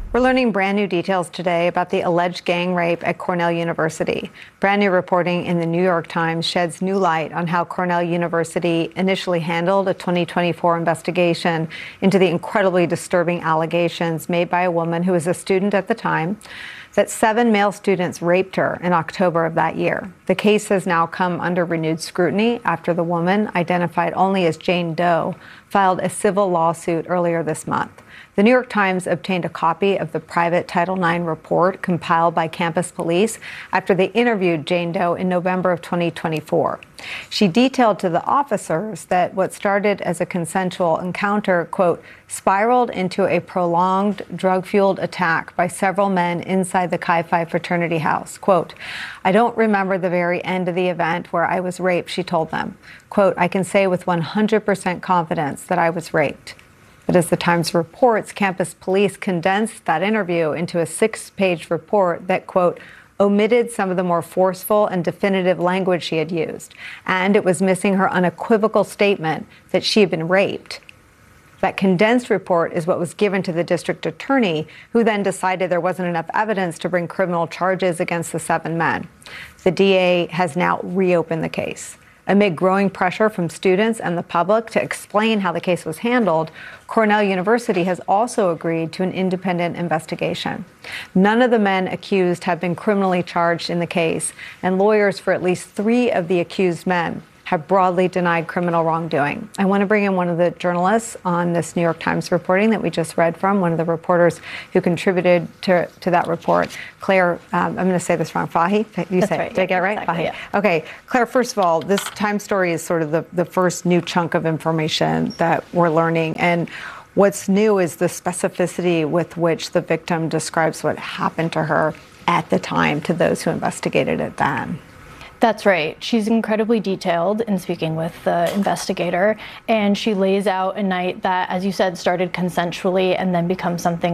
We're learning brand new details today about the alleged gang rape at Cornell University. Brand new reporting in the New York Times sheds new light on how Cornell University initially handled a 2024 investigation into the incredibly disturbing allegations made by a woman who was a student at the time that 7 male students raped her in October of that year. The case has now come under renewed scrutiny after the woman, identified only as Jane Doe, filed a civil lawsuit earlier this month. The New York Times obtained a copy of the private Title IX report compiled by campus police after they interviewed Jane Doe in November of 2024. She detailed to the officers that what started as a consensual encounter, quote, spiraled into a prolonged drug-fueled attack by several men inside the Chi Phi fraternity house. Quote, I don't remember the very end of the event where I was raped, she told them. Quote, I can say with 100% confidence that I was raped. But as the Times reports, campus police condensed that interview into a 6-page report that, quote, omitted some of the more forceful and definitive language she had used. And it was missing her unequivocal statement that she had been raped. That condensed report is what was given to the district attorney, who then decided there wasn't enough evidence to bring criminal charges against the 7 men. The DA has now reopened the case. Amid growing pressure from students and the public to explain how the case was handled, Cornell University has also agreed to an independent investigation. None of the men accused have been criminally charged in the case, and lawyers for at least 3 of the accused men have broadly denied criminal wrongdoing. I want to bring in one of the journalists on this New York Times reporting that we just read from, one of the reporters who contributed to that report, Claire, I'm going to say this wrong, Fahy? That's right. Did I get it right? Exactly, Fahy. yeah. Okay, Claire, first of all, this Times story is sort of the first new chunk of information that we're learning. And what's new is the specificity with which the victim describes what happened to her at the time to those who investigated it then. That's right. She's incredibly detailed in speaking with the investigator, and she lays out a night that, as you said, started consensually and then becomes something